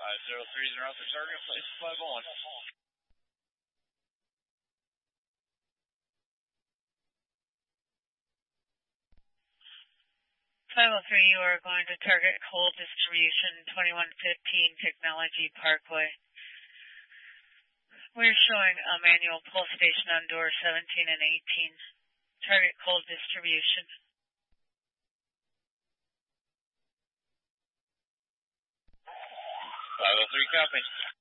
503 is around the target, place 501. 503, you are going to target coal distribution 2115 Technology Parkway. We're showing a manual pull station on door 17 and 18. Target coal distribution. 503, copy.